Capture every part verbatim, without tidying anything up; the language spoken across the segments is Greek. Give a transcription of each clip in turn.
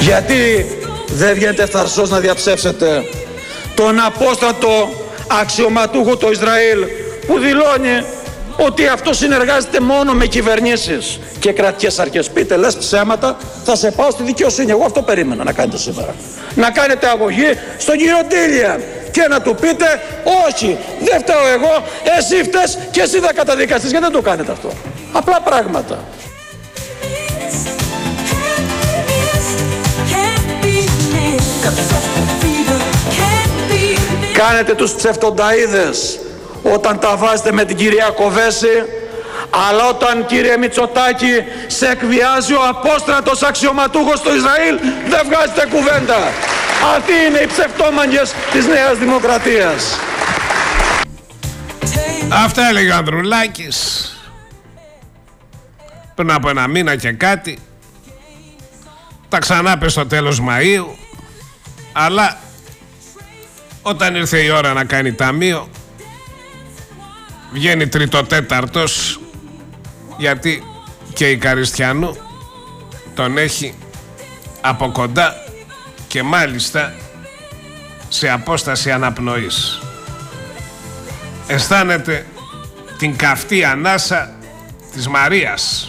Γιατί δεν βγαίνετε φθαρσός να διαψεύσετε τον απόστατο αξιωματούχο το Ισραήλ που δηλώνει ότι αυτό συνεργάζεται μόνο με κυβερνήσεις και κρατικές αρχές? Πείτε, λες ψέματα, θα σε πάω στη δικαιοσύνη. Εγώ αυτό περίμενα να κάνετε σήμερα. Να κάνετε αγωγή στον κύριο Ντίλιαν και να του πείτε, όχι, δεν φταίω εγώ, εσύ φταίς και εσύ θα καταδικαστείς. Γιατί δεν το κάνετε αυτό? Απλά πράγματα. Κάνετε τους ψευτονταΐδες όταν τα βάζετε με την κυρία Κοβέση, αλλά όταν, κύριε Μητσοτάκη, σε εκβιάζει ο απόστρατος αξιωματούχος στο Ισραήλ, δεν βγάζετε κουβέντα. Αυτοί είναι οι ψευτόμαγγες της Νέας Δημοκρατίας. Αυτά έλεγε ο Ανδρουλάκης πριν από ένα μήνα και κάτι. Τα ξανά πες στο τέλος Μαΐου, αλλά όταν ήρθε η ώρα να κάνει ταμείο, βγαίνει τριτοτέταρτος, γιατί και η Καριστιανού τον έχει από κοντά και μάλιστα σε απόσταση αναπνοής. Αισθάνεται την καυτή ανάσα της Μαρίας.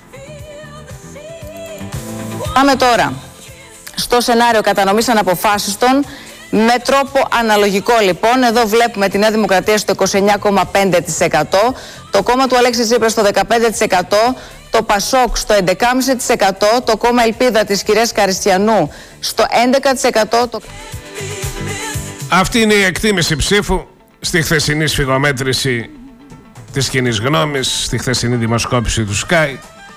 Πάμε τώρα στο σενάριο κατανομής αναποφάσιστων με τρόπο αναλογικό. Λοιπόν, εδώ βλέπουμε τη Νέα Δημοκρατία στο είκοσι εννιά κόμμα πέντε τοις εκατό, το κόμμα του Αλέξη Τσίπρα στο δεκαπέντε τοις εκατό, το Πασόκ στο έντεκα κόμμα πέντε τοις εκατό, το κόμμα Ελπίδα της κυρίας Καριστιανού στο έντεκα τοις εκατό. Το... Αυτή είναι η εκτίμηση ψήφου στη χθεσινή σφιγομέτρηση της κοινής γνώμης, στη χθεσινή δημοσκόπηση του Sky.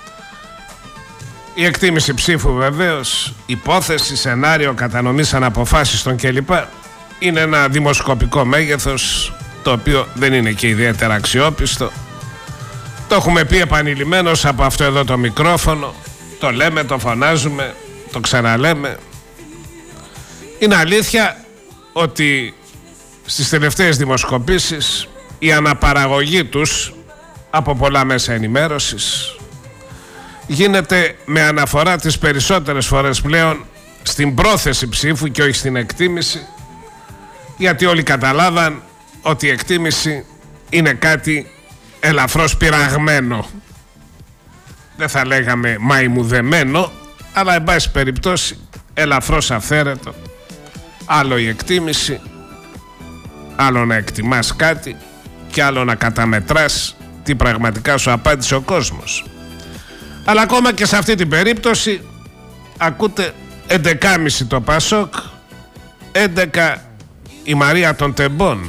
Η εκτίμηση ψήφου βεβαίως, υπόθεση, σενάριο, κατανομής αναποφάσιστων κλπ. Είναι ένα δημοσκοπικό μέγεθος, το οποίο δεν είναι και ιδιαίτερα αξιόπιστο. Το έχουμε πει επανειλημμένως από αυτό εδώ το μικρόφωνο. Το λέμε, το φωνάζουμε, το ξαναλέμε. Είναι αλήθεια ότι στις τελευταίες δημοσκοπήσεις η αναπαραγωγή τους από πολλά μέσα ενημέρωσης γίνεται με αναφορά τις περισσότερες φορές πλέον στην πρόθεση ψήφου και όχι στην εκτίμηση, γιατί όλοι καταλάβαν ότι η εκτίμηση είναι κάτι ελαφρώς πειραγμένο. Δεν θα λέγαμε μαϊμουδεμένο, αλλά εν πάση περιπτώσει ελαφρώς αυθαίρετο. Άλλο η εκτίμηση, άλλο να εκτιμάς κάτι και άλλο να καταμετράς τι πραγματικά σου απάντησε ο κόσμος. Αλλά ακόμα και σε αυτή την περίπτωση ακούτε έντεκα κόμμα πέντε το Πασόκ, έντεκα η Μαρία των Τεμπών.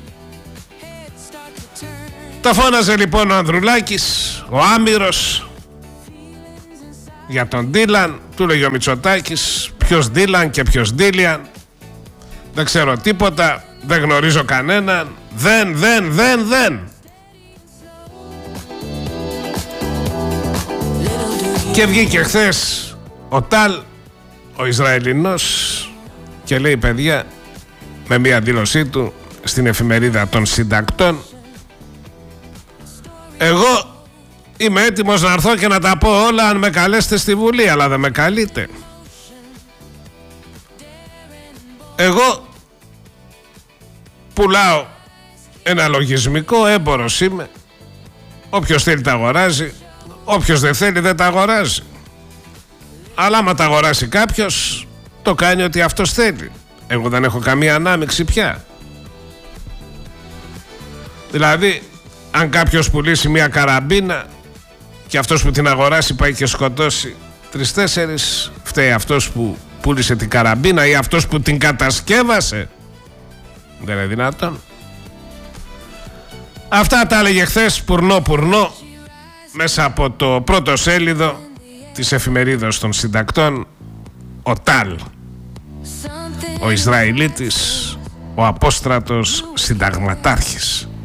Το φώναζε λοιπόν ο Ανδρουλάκης, ο Άμυρος, για τον Ντίλαν. Του λέγει ο Μητσοτάκης, ποιος Ντίλαν και ποιος Ντίλιαν? Δεν ξέρω τίποτα, δεν γνωρίζω κανέναν, δεν, δεν, δεν, δεν. Και βγήκε χθες ο Τάλ, ο Ισραηλινός, και λέει, παιδιά, με μια δήλωσή του στην εφημερίδα των συντακτών, εγώ είμαι έτοιμος να έρθω και να τα πω όλα αν με καλέσετε στη Βουλή, αλλά δεν με καλείτε. Εγώ πουλάω ένα λογισμικό, έμπορος είμαι, όποιος θέλει τα αγοράζει, όποιος δεν θέλει δεν τα αγοράζει. Αλλά άμα τα αγοράσει κάποιος, το κάνει ότι αυτός θέλει. Εγώ δεν έχω καμία ανάμειξη πια. Δηλαδή, αν κάποιος πουλήσει μια καραμπίνα και αυτός που την αγοράσει πάει και σκοτώσει τρεις-τέσσερις, φταίει αυτός που πούλησε την καραμπίνα ή αυτός που την κατασκεύασε? Δεν είναι δυνατόν. Αυτά τα έλεγε χθες πουρνό πουρνό μέσα από το πρώτο σέλιδο της εφημερίδας των συντακτών ο Τάλ, ο Ισραηλίτης, ο απόστρατος συνταγματάρχης.